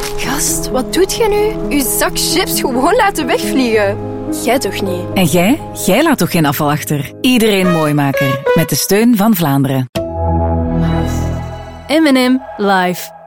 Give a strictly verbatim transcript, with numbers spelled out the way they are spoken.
Gast, wat doet je nu? Uw zak chips gewoon laten wegvliegen. Jij toch niet? En jij? Jij laat toch geen afval achter? Iedereen Mooimaker. Met de steun van Vlaanderen. M en M Live.